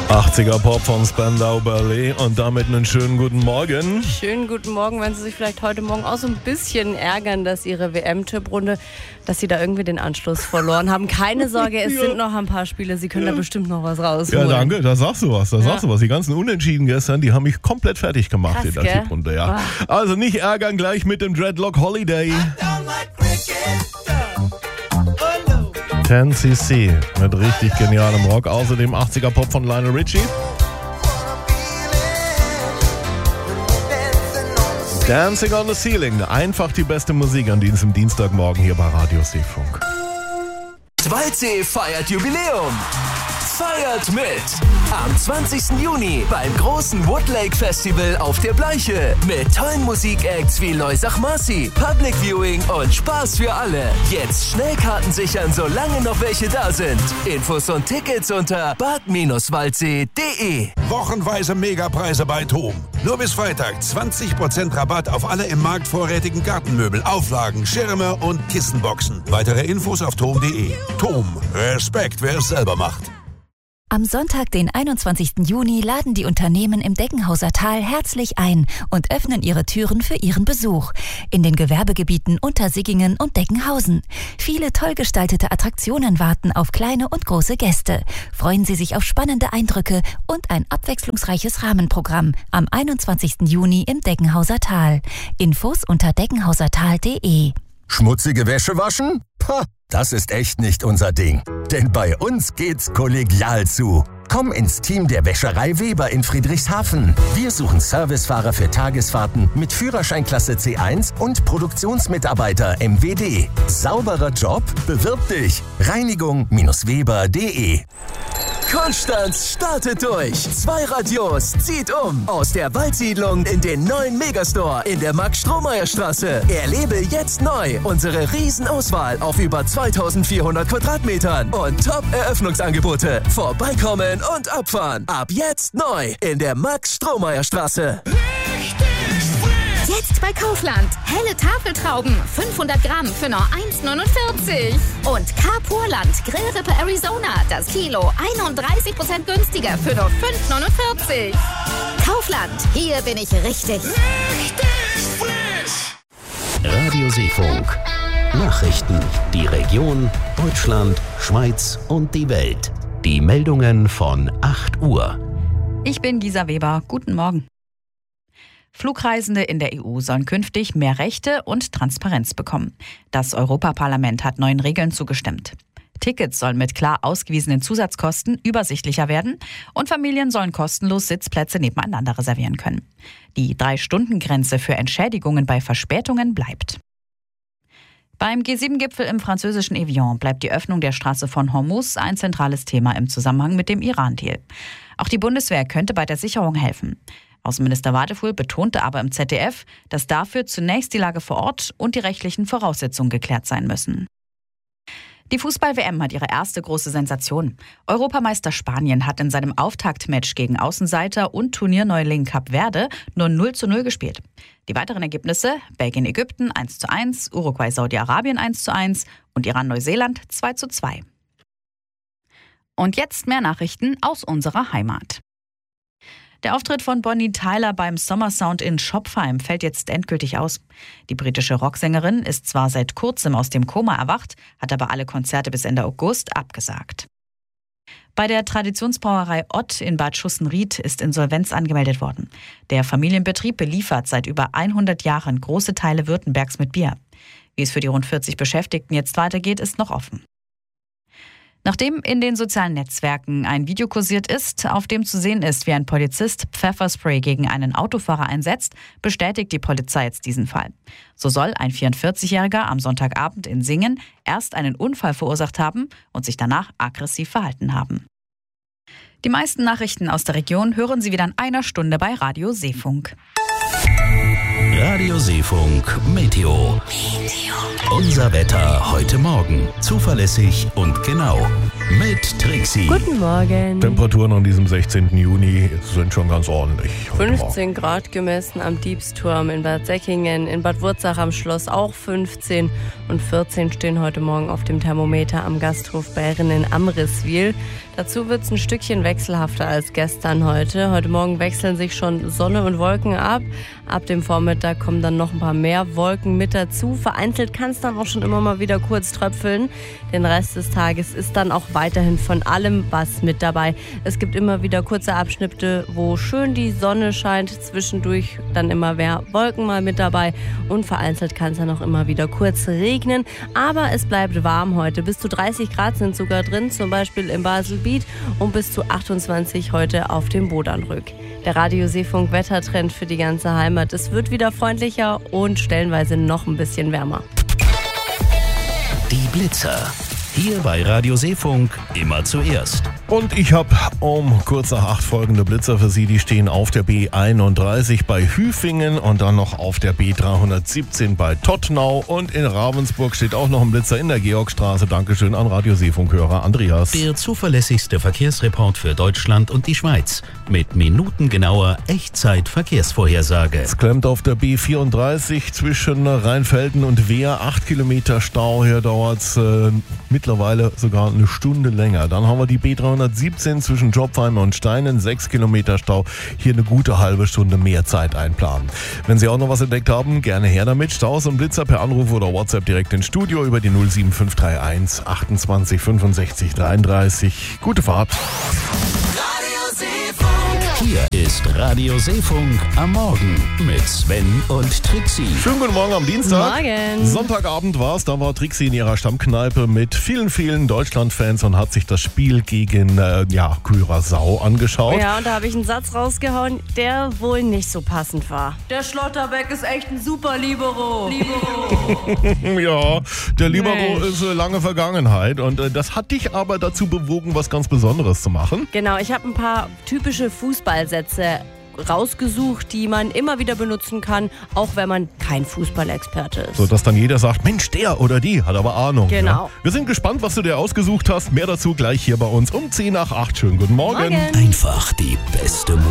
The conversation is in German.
80er Pop von Spandau Ballet und damit einen schönen guten Morgen. Schönen guten Morgen, wenn Sie sich vielleicht heute Morgen auch so ein bisschen ärgern, dass Ihre WM-Tipprunde, dass Sie da irgendwie den Anschluss verloren haben. Keine Sorge, es sind noch ein paar Spiele, Sie können da bestimmt noch was rausholen. Ja, danke, da sagst du was, Die ganzen Unentschieden gestern, die haben mich komplett fertig gemacht. Krass, in der Tipprunde, ja. Also nicht ärgern gleich mit dem Dreadlock Holiday. 10cc mit richtig genialem Rock. Außerdem 80er Pop von Lionel Richie. Dancing on the Ceiling. Einfach die beste Musik an diesem Dienstagmorgen hier bei Radio Seefunk. Waldsee feiert Jubiläum. Feiert mit! Am 20. Juni beim großen Woodlake Festival auf der Bleiche. Mit tollen Musikacts wie Loisach Marcy, Public Viewing und Spaß für alle. Jetzt schnell Karten sichern, solange noch welche da sind. Infos und Tickets unter bad-waldsee.de. Wochenweise Megapreise bei TOM. Nur bis Freitag 20% Rabatt auf alle im Markt vorrätigen Gartenmöbel, Auflagen, Schirme und Kissenboxen. Weitere Infos auf tom.de. TOM. Respekt, wer es selber macht. Am Sonntag, den 21. Juni, laden die Unternehmen im Deggenhauser Tal herzlich ein und öffnen ihre Türen für ihren Besuch. In den Gewerbegebieten Untersiggingen und Deggenhausen. Viele toll gestaltete Attraktionen warten auf kleine und große Gäste. Freuen Sie sich auf spannende Eindrücke und ein abwechslungsreiches Rahmenprogramm am 21. Juni im Deggenhauser Tal. Infos unter deggenhausertal.de. Schmutzige Wäsche waschen? Pah, das ist echt nicht unser Ding. Denn bei uns geht's kollegial zu. Komm ins Team der Wäscherei Weber in Friedrichshafen. Wir suchen Servicefahrer für Tagesfahrten mit Führerscheinklasse C1 und Produktionsmitarbeiter MWD. Sauberer Job? Bewirb dich. Reinigung-weber.de. Konstanz startet durch. 2 Radios zieht um. Aus der Waldsiedlung in den neuen Megastore in der Max-Strohmeier-Straße. Erlebe jetzt neu unsere Riesenauswahl auf über 2400 Quadratmetern und Top-Eröffnungsangebote. Vorbeikommen und abfahren. Ab jetzt neu in der Max-Strohmeier-Straße. Jetzt bei Kaufland. Helle Tafeltrauben, 500 Gramm für nur 1,49. Und Carpurland Grillrippe Arizona, das Kilo 31% günstiger für nur 5,49. Kaufland, hier bin ich richtig frisch. Radio Seefunk. Nachrichten. Die Region, Deutschland, Schweiz und die Welt. Die Meldungen von 8 Uhr. Ich bin Gisa Weber. Guten Morgen. Flugreisende in der EU sollen künftig mehr Rechte und Transparenz bekommen. Das Europaparlament hat neuen Regeln zugestimmt. Tickets sollen mit klar ausgewiesenen Zusatzkosten übersichtlicher werden und Familien sollen kostenlos Sitzplätze nebeneinander reservieren können. Die 3-Stunden-Grenze für Entschädigungen bei Verspätungen bleibt. Beim G7-Gipfel im französischen Evian bleibt die Öffnung der Straße von Hormuz ein zentrales Thema im Zusammenhang mit dem Iran-Deal. Auch die Bundeswehr könnte bei der Sicherung helfen. Außenminister Wadefuhl betonte aber im ZDF, dass dafür zunächst die Lage vor Ort und die rechtlichen Voraussetzungen geklärt sein müssen. Die Fußball-WM hat ihre erste große Sensation. Europameister Spanien hat in seinem Auftaktmatch gegen Außenseiter und Turnierneuling Kap Verde nur 0:0 gespielt. Die weiteren Ergebnisse: Belgien-Ägypten 1:1, Uruguay-Saudi-Arabien 1:1 und Iran-Neuseeland 2:2. Und jetzt mehr Nachrichten aus unserer Heimat. Der Auftritt von Bonnie Tyler beim Summer Sound in Schopfheim fällt jetzt endgültig aus. Die britische Rocksängerin ist zwar seit kurzem aus dem Koma erwacht, hat aber alle Konzerte bis Ende August abgesagt. Bei der Traditionsbrauerei Ott in Bad Schussenried ist Insolvenz angemeldet worden. Der Familienbetrieb beliefert seit über 100 Jahren große Teile Württembergs mit Bier. Wie es für die rund 40 Beschäftigten jetzt weitergeht, ist noch offen. Nachdem in den sozialen Netzwerken ein Video kursiert ist, auf dem zu sehen ist, wie ein Polizist Pfefferspray gegen einen Autofahrer einsetzt, bestätigt die Polizei jetzt diesen Fall. So soll ein 44-Jähriger am Sonntagabend in Singen erst einen Unfall verursacht haben und sich danach aggressiv verhalten haben. Die meisten Nachrichten aus der Region hören Sie wieder in einer Stunde bei Radio Seefunk. Radio Seefunk Meteo. Unser Wetter heute Morgen. Zuverlässig und genau. Mit Trixi. Guten Morgen. Temperaturen an diesem 16. Juni sind schon ganz ordentlich. 15 Grad gemessen am Diebsturm in Bad Säckingen, in Bad Wurzach am Schloss auch 15 und 14 stehen heute Morgen auf dem Thermometer am Gasthof Bären in Amriswil. Dazu wird es ein Stückchen wechselhafter als gestern heute. Heute Morgen wechseln sich schon Sonne und Wolken ab. Ab dem Vormittag kommen dann noch ein paar mehr Wolken mit dazu. Vereinzelt kann es dann auch schon immer mal wieder kurz tröpfeln. Den Rest des Tages ist dann auch weiterhin von allem was mit dabei. Es gibt immer wieder kurze Abschnitte, wo schön die Sonne scheint. Zwischendurch dann immer mehr Wolken mal mit dabei. Und vereinzelt kann es dann auch immer wieder kurz regnen. Aber es bleibt warm heute. Bis zu 30 Grad sind sogar drin, zum Beispiel im Baselbiet. Und bis zu 28 heute auf dem Bodanrück. Der Radio Seefunk Wettertrend für die ganze Heimat. Es wird wieder freundlicher und stellenweise noch ein bisschen wärmer. Die Blitzer. Hier bei Radio Seefunk immer zuerst. Und ich habe um kurz nach 8 folgende Blitzer für Sie. Die stehen auf der B31 bei Hüfingen und dann noch auf der B317 bei Tottnau. Und in Ravensburg steht auch noch ein Blitzer in der Georgstraße. Dankeschön an Radio Seefunk-Hörer Andreas. Der zuverlässigste Verkehrsreport für Deutschland und die Schweiz. Mit minutengenauer Echtzeit-Verkehrsvorhersage. Es klemmt auf der B34 zwischen Rheinfelden und Wehr. 8 Kilometer Stau. Hier dauert es mittlerweile sogar eine Stunde länger. Dann haben wir die B317 zwischen Jopfheim und Steinen. 6 Kilometer Stau. Hier eine gute halbe Stunde mehr Zeit einplanen. Wenn Sie auch noch was entdeckt haben, gerne her damit. Staus und Blitzer per Anruf oder WhatsApp direkt ins Studio über die 07531 28 65 33. Gute Fahrt. Hier ist Radio Seefunk am Morgen mit Sven und Trixie. Schönen guten Morgen am Dienstag. Morgen. Sonntagabend war es, da war Trixie in ihrer Stammkneipe mit vielen Deutschland-Fans und hat sich das Spiel gegen Curaçao angeschaut. Ja, und da habe ich einen Satz rausgehauen, der wohl nicht so passend war. Der Schlotterbeck ist echt ein super Libero. Ja, der Libero ist lange Vergangenheit und das hat dich aber dazu bewogen, was ganz Besonderes zu machen. Genau, ich habe ein paar typische Fußballsätze rausgesucht, die man immer wieder benutzen kann, auch wenn man kein Fußballexperte ist. So dass dann jeder sagt, Mensch, der oder die hat aber Ahnung. Genau. Ja? Wir sind gespannt, was du dir ausgesucht hast. Mehr dazu gleich hier bei uns um 10 nach 8. Schönen guten Morgen. Morgen. Einfach die beste